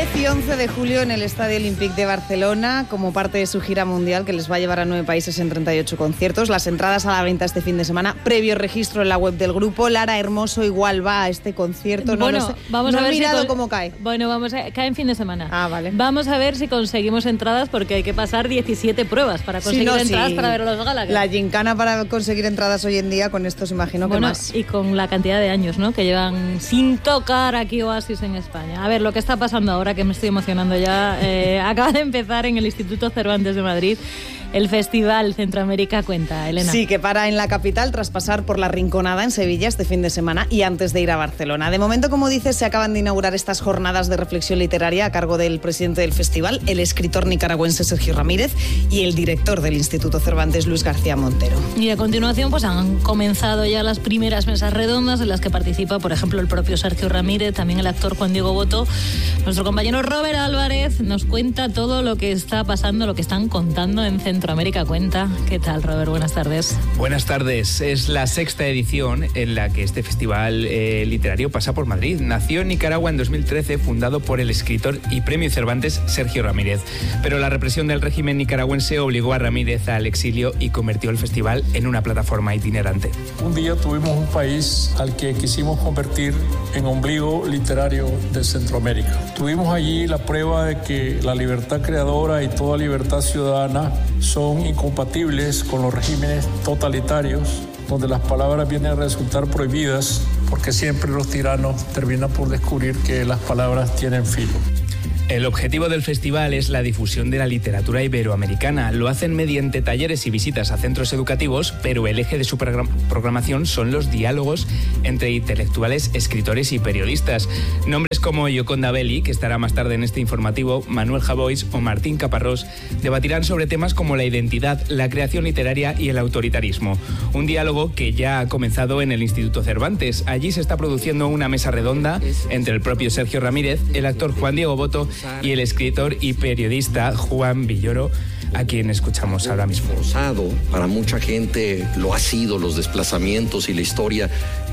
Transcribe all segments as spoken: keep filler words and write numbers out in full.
diez y once de julio en el Estadio Olímpic de Barcelona, como parte de su gira mundial que les va a llevar a nueve países en treinta y ocho conciertos. Las entradas a la venta este fin de semana, previo registro en la web del grupo. Lara Hermoso igual va a este concierto. No bueno, lo sé. vamos no a ver he mirado si cómo cae. Bueno, vamos a cae en fin de semana. Ah, vale. Vamos a ver si conseguimos entradas porque hay que pasar diecisiete pruebas para conseguir sí, no, entradas sí. para ver a los Gallagher. La gincana para conseguir entradas hoy en día, con esto os imagino bueno, que más. Y con la cantidad de años, ¿no?, que llevan sin tocar aquí Oasis en España. A ver, lo que está pasando ahora, que me estoy emocionando ya, eh, acaba de empezar en el Instituto Cervantes de Madrid el Festival Centroamérica Cuenta, Elena. Sí, que para en la capital tras pasar por la Rinconada en Sevilla este fin de semana y antes de ir a Barcelona. De momento, como dices, se acaban de inaugurar estas jornadas de reflexión literaria a cargo del presidente del festival, el escritor nicaragüense Sergio Ramírez, y el director del Instituto Cervantes, Luis García Montero. Y a continuación pues han comenzado ya las primeras mesas redondas en las que participa, por ejemplo, el propio Sergio Ramírez, también el actor Juan Diego Botto. Nuestro compañero Robert Álvarez nos cuenta todo lo que está pasando, lo que están contando en Centroamérica Cuenta. ¿Qué tal, Robert? Buenas tardes. Buenas tardes. Es la sexta edición en la que este festival eh, literario pasa por Madrid. Nació en Nicaragua en dos mil trece, fundado por el escritor y premio Cervantes Sergio Ramírez. Pero la represión del régimen nicaragüense obligó a Ramírez al exilio y convirtió el festival en una plataforma itinerante. Un día tuvimos un país al que quisimos convertir en ombligo literario de Centroamérica. Tuvimos allí la prueba de que la libertad creadora y toda libertad ciudadana son incompatibles con los regímenes totalitarios, donde las palabras vienen a resultar prohibidas, porque siempre los tiranos terminan por descubrir que las palabras tienen filo. El objetivo del festival es la difusión de la literatura iberoamericana. Lo hacen mediante talleres y visitas a centros educativos, pero el eje de su programación son los diálogos entre intelectuales, escritores y periodistas. Nombres como Yoconda Belli, que estará más tarde en este informativo, Manuel Javois o Martín Caparrós debatirán sobre temas como la identidad, la creación literaria y el autoritarismo. Un diálogo que ya ha comenzado en el Instituto Cervantes. Allí se está produciendo una mesa redonda entre el propio Sergio Ramírez, el actor Juan Diego Botto y el escritor y periodista Juan Villoro, a quien escuchamos ahora mismo. Para mucha gente lo ha sido, los desplazamientos y la historia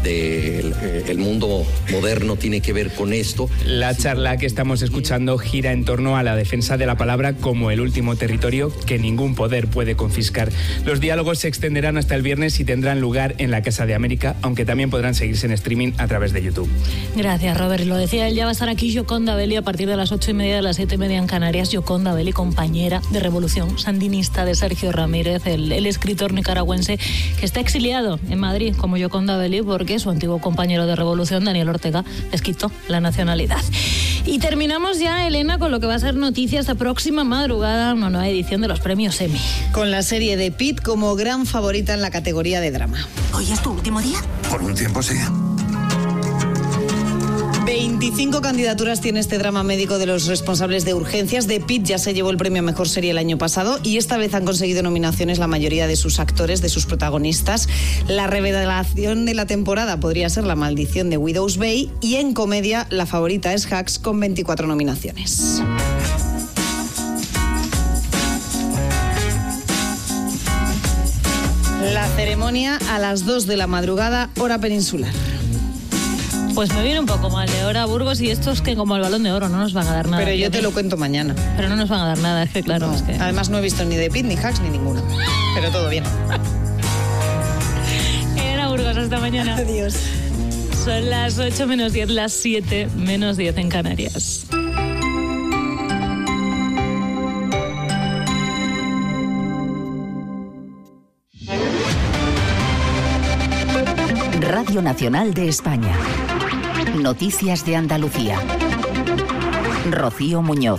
del el mundo moderno tiene que ver con esto. La charla que estamos escuchando gira en torno a la defensa de la palabra como el último territorio que ningún poder puede confiscar. Los diálogos se extenderán hasta el viernes y tendrán lugar en la Casa de América, aunque también podrán seguirse en streaming a través de YouTube. Gracias, Robert. Lo decía él, ya va a estar aquí Yoconda Belli a partir de las ocho y media, de las siete y media en Canarias. Yoconda Belli, compañera de Revolución sandinista de Sergio Ramírez, el, el escritor nicaragüense que está exiliado en Madrid como Yoconda Belli porque su antiguo compañero de Revolución, Daniel Ortega, les quitó la nacionalidad. Y terminamos ya, Elena, con lo que va a ser noticia esta próxima madrugada, una nueva edición de los premios Emmy. Con la serie de Pitt como gran favorita en la categoría de drama. ¿Hoy es tu último día? Por un tiempo sí. veinticinco candidaturas tiene este drama médico de los responsables de urgencias. The Pitt ya se llevó el premio a Mejor Serie el año pasado y esta vez han conseguido nominaciones la mayoría de sus actores, de sus protagonistas. La revelación de la temporada podría ser La Maldición de Widow's Bay y en comedia la favorita es Hacks con veinticuatro nominaciones. La ceremonia a las dos de la madrugada, hora peninsular. Pues me viene un poco mal de hora, Burgos, y estos que como el Balón de Oro no nos van a dar nada. Pero yo te lo cuento mañana. Pero no nos van a dar nada, es que claro. No, es que... Además no he visto ni The Pitt, ni Hacks, ni ninguno. Pero todo bien. Era Burgos, hasta mañana. Adiós. Son las ocho menos diez, las siete menos diez en Canarias. Radio Nacional de España. Noticias de Andalucía. Rocío Muñoz.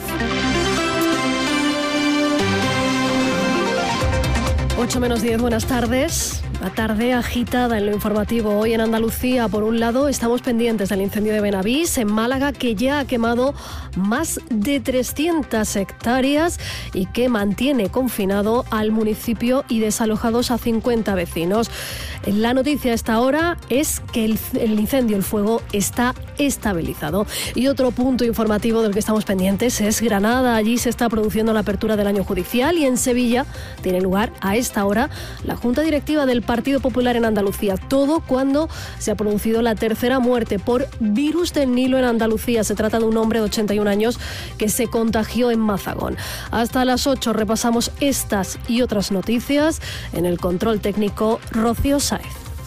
ocho menos diez, buenas tardes. La tarde agitada en lo informativo hoy en Andalucía. Por un lado, estamos pendientes del incendio de Benavís en Málaga, que ya ha quemado más de trescientas hectáreas y que mantiene confinado al municipio y desalojados a cincuenta vecinos. La noticia a esta hora es que el, el incendio, el fuego, está estabilizado. Y otro punto informativo del que estamos pendientes es Granada. Allí se está produciendo la apertura del año judicial y en Sevilla tiene lugar a esta hora la Junta Directiva del Parlamento Partido Popular en Andalucía. Todo cuando se ha producido la tercera muerte por virus del Nilo en Andalucía. Se trata de un hombre de ochenta y un años que se contagió en Mazagón. Hasta las ocho repasamos estas y otras noticias. En el control técnico, Rocío Sáez.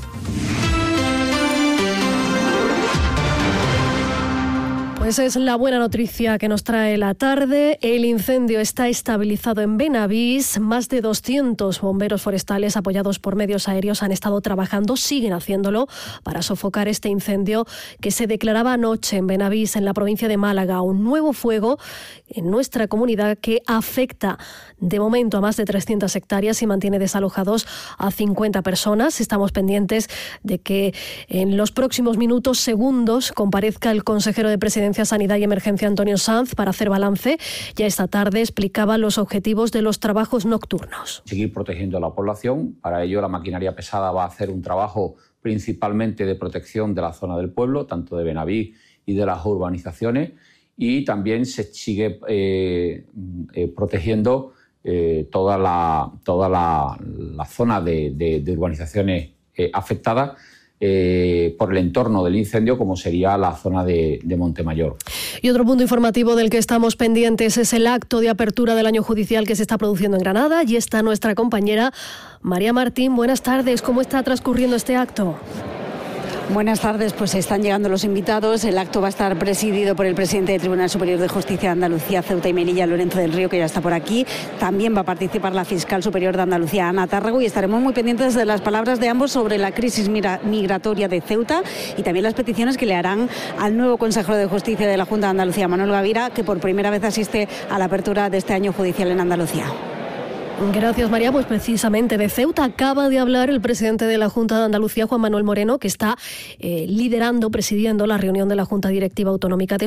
Pues es la buena noticia que nos trae la tarde. El incendio está estabilizado en Benavís. Más de doscientos bomberos forestales apoyados por medios aéreos han estado trabajando, siguen haciéndolo, para sofocar este incendio que se declaraba anoche en Benavís, en la provincia de Málaga. Un nuevo fuego en nuestra comunidad que afecta de momento a más de trescientas hectáreas y mantiene desalojados a cincuenta personas. Estamos pendientes de que en los próximos minutos, segundos, comparezca el consejero de Presidencia, Sanidad y Emergencia, Antonio Sanz, para hacer balance. Ya esta tarde explicaba los objetivos de los trabajos nocturnos. Seguir protegiendo a la población. Para ello, la maquinaria pesada va a hacer un trabajo principalmente de protección de la zona del pueblo, tanto de Benavís y de las urbanizaciones, y también se sigue eh, eh, protegiendo eh, toda la, toda la, la zona de, de, de urbanizaciones eh, afectadas Eh, por el entorno del incendio, como sería la zona de, de Montemayor. Y otro punto informativo del que estamos pendientes es el acto de apertura del año judicial que se está produciendo en Granada. Y está nuestra compañera María Martín. Buenas tardes, ¿cómo está transcurriendo este acto? Buenas tardes, pues están llegando los invitados. El acto va a estar presidido por el presidente del Tribunal Superior de Justicia de Andalucía, Ceuta y Melilla, Lorenzo del Río, que ya está por aquí. También va a participar la fiscal superior de Andalucía, Ana Tárrego, y estaremos muy pendientes de las palabras de ambos sobre la crisis migratoria de Ceuta y también las peticiones que le harán al nuevo consejero de Justicia de la Junta de Andalucía, Manuel Gavira, que por primera vez asiste a la apertura de este año judicial en Andalucía. Gracias, María. Pues precisamente de Ceuta acaba de hablar el presidente de la Junta de Andalucía, Juan Manuel Moreno, que está eh, liderando, presidiendo la reunión de la Junta Directiva Autonómica de